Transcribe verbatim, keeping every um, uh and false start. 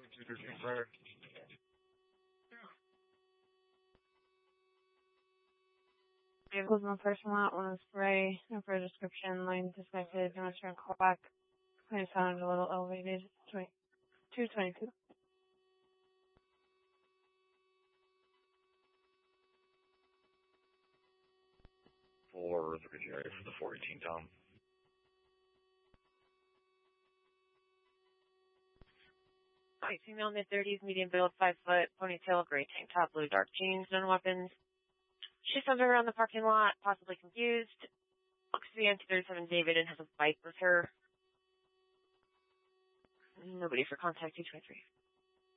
two thirteen prior. Vehicles in the parking lot, one is gray, no further description, line disconnected, do not turn call back. Plane sound a little elevated, two twenty-two. For the Virginia for the four eighteen Tom. Alright, female mid thirties, medium build, five foot, ponytail, gray tank top, blue dark jeans, no weapons. She's somewhere around the parking lot, possibly confused. Looks to be on two thirty-seven David and has a bike with her. Nobody for contact two twenty-three.